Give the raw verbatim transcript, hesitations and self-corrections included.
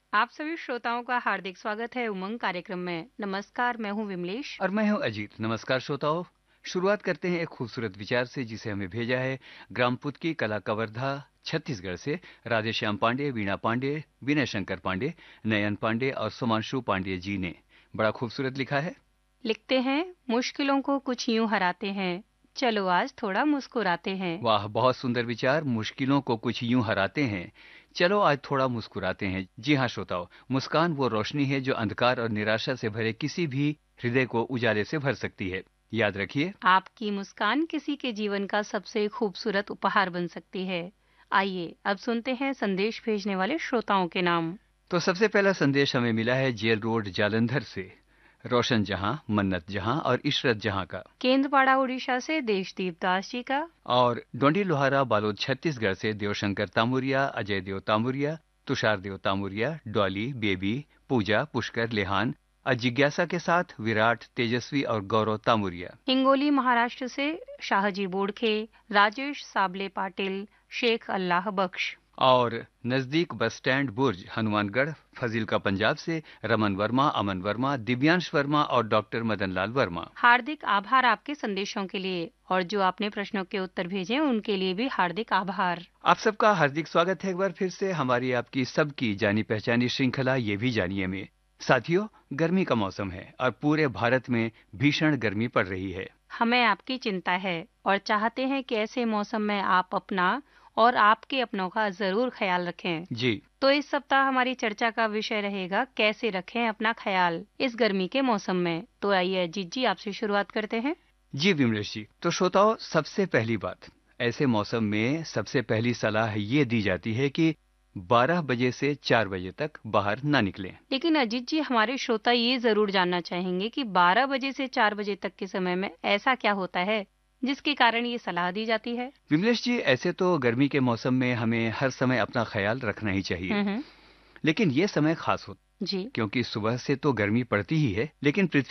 आप सभी श्रोताओं का हार्दिक स्वागत है उमंग कार्यक्रम में। नमस्कार, मैं हूं विमलेश। और मैं हूं अजीत। नमस्कार श्रोताओं। शुरुआत करते हैं एक खूबसूरत विचार से जिसे हमें भेजा है ग्रामपुत की कला कवर्धा छत्तीसगढ़ से राधेश्याम पांडे, वीणा पांडे, विनय शंकर पांडे, नयन पांडे और सुमांशु पांडे जी ने बड़ा खूबसूरत लिखा है। लिखते हैं, मुश्किलों को कुछ यूं हराते हैं, चलो आज थोड़ा मुस्कुराते हैं। वाह, बहुत सुंदर विचार। मुश्किलों को कुछ यूं हराते हैं, चलो आज थोड़ा मुस्कुराते हैं। जी हाँ श्रोताओं, मुस्कान वो रोशनी है जो अंधकार और निराशा से भरे किसी भी हृदय को उजाले से भर सकती है। याद रखिए, आपकी मुस्कान किसी के जीवन का सबसे खूबसूरत उपहार बन सकती है। आइए अब सुनते हैं संदेश भेजने वाले श्रोताओं के नाम। तो सबसे पहला संदेश हमें मिला है जेल रोड जालंधर से रोशन जहां, मन्नत जहां और इशरत जहां का। केंद्रपाड़ा उड़ीसा से देशदीप दास जी का। और डोंडी लोहारा बालोद छत्तीसगढ़ से देवशंकर तामुरिया, अजय देव तामुरिया, तुषार देव तामुरिया, डॉली, बेबी, पूजा, पुष्कर लेहान और जिज्ञासा के साथ विराट, तेजस्वी और गौरव तामुरिया। हिंगोली महाराष्ट्र से शाहजी बोड़खे, राजेश साबले पाटिल, शेख अल्लाह बख्श। और नजदीक बस स्टैंड बुर्ज हनुमानगढ़ फजील का पंजाब से रमन वर्मा, अमन वर्मा, दिव्यांश वर्मा और डॉक्टर मदन लाल वर्मा। हार्दिक आभार आपके संदेशों के लिए, और जो आपने प्रश्नों के उत्तर भेजे उनके लिए भी हार्दिक आभार। आप सबका हार्दिक स्वागत है एक बार फिर से हमारी आपकी सबकी जानी पहचानी श्रृंखला ये भी जानिए में। साथियों, गर्मी का मौसम है और पूरे भारत में भीषण गर्मी पड़ रही है। हमें आपकी चिंता है और चाहते हैं कि ऐसे मौसम में आप अपना और आपके अपनों का जरूर ख्याल रखें। जी तो इस सप्ताह हमारी चर्चा का विषय रहेगा, कैसे रखें अपना ख्याल इस गर्मी के मौसम में। तो आइए अजीत जी, आपसे शुरुआत करते हैं। जी विमलेश जी, तो श्रोताओं, सबसे पहली बात, ऐसे मौसम में सबसे पहली सलाह ये दी जाती है कि बारह बजे से चार बजे तक बाहर ना निकलें। लेकिन अजीत जी, हमारे श्रोता ये जरूर जानना चाहेंगे कि बारह बजे से चार बजे तक के समय में ऐसा क्या होता है जिसके कारण ये सलाह दी जाती है। विमलेश जी, ऐसे तो गर्मी के मौसम में हमें हर समय अपना ख्याल रखना ही चाहिए, हम्म हम्म। लेकिन ये समय खास होता जी। क्योंकि सुबह से तो गर्मी पड़ती ही है, लेकिन पृथ्वी